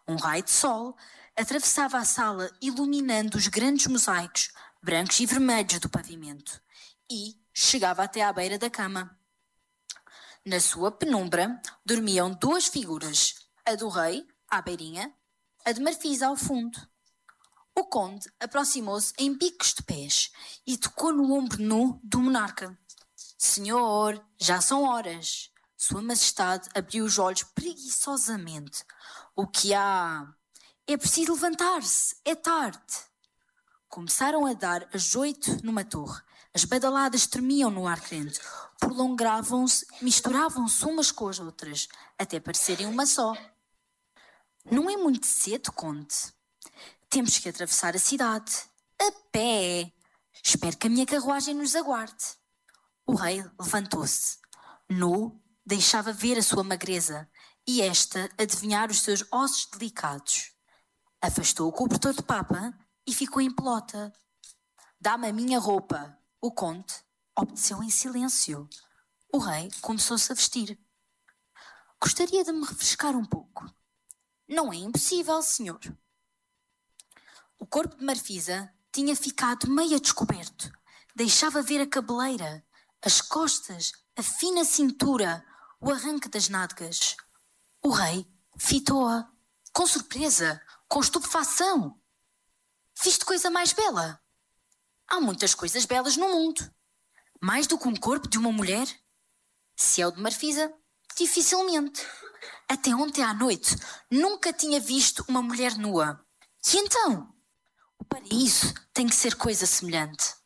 Um raio de sol atravessava a sala, iluminando os grandes mosaicos brancos e vermelhos do pavimento, e chegava até à beira da cama. Na sua penumbra dormiam duas figuras, a do rei, à beirinha, a de Marfisa ao fundo. O conde aproximou-se em bicos de pés e tocou no ombro nu do monarca. Senhor, já são horas. Sua Majestade abriu os olhos preguiçosamente. O que há? É preciso levantar-se, é tarde. Começaram a dar as 8 numa torre. As badaladas tremiam no ar quente, prolongavam-se, misturavam-se umas com as outras, até parecerem uma só. Não é muito cedo, conde. Temos que atravessar a cidade. A pé. Espero que a minha carruagem nos aguarde. O rei levantou-se. Nu, deixava ver a sua magreza e esta adivinhar os seus ossos delicados. Afastou o cobertor de papa e ficou em pelota. Dá-me a minha roupa. O conde obedeceu em silêncio. O rei começou-se a vestir. Gostaria de me refrescar um pouco. Não é impossível, senhor. O corpo de Marfisa tinha ficado meio a descoberto. Deixava ver a cabeleira, as costas, a fina cintura, o arranque das nádegas. O rei fitou-a, com surpresa, com estupefação. Viste coisa mais bela? Há muitas coisas belas no mundo. Mais do que um corpo de uma mulher? Se é o de Marfisa, dificilmente. Até ontem à noite nunca tinha visto uma mulher nua. E então? O paraíso tem que ser coisa semelhante.